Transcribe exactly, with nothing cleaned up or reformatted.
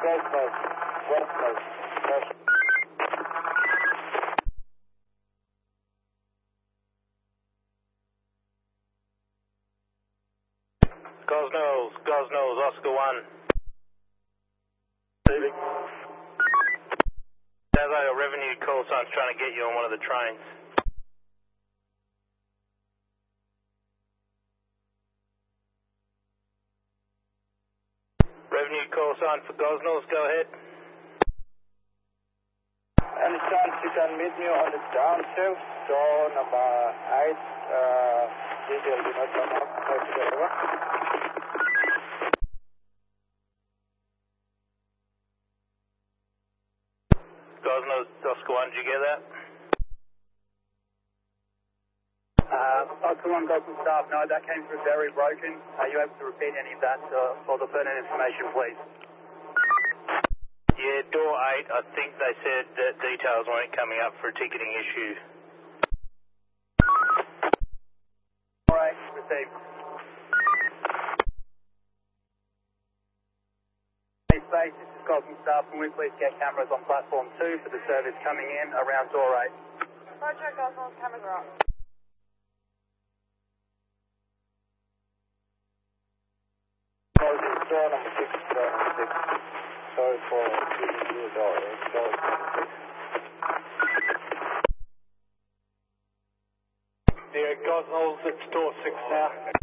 Close, close. Close, close. Close. Gosnells, Gosnells, Oscar one. Receiving. Sounds like a revenue call sign's trying to get you on one of the trains. Revenue call sign for Gosnells, go ahead. Any chance you can meet me on the downshift, door number eight, uh, detail do not come up, over. Gosnells, Oscar one, did you get that? Uh, Oscar one, Gosnells staff, no, that came through very broken. Are you able to repeat any of that uh, for the pertinent information, please? Yeah, door eight, I think they said that details weren't coming up for a ticketing issue. Alright, received. Hey, Space, this is Gosnells staff. Can we please get cameras on platform two for the service coming in around door eight? Roger, Gosnells, cameras are on. Closing door number six, door number six. Sorry for using your door. It's door six. Yeah, Gosnells, it's door six now.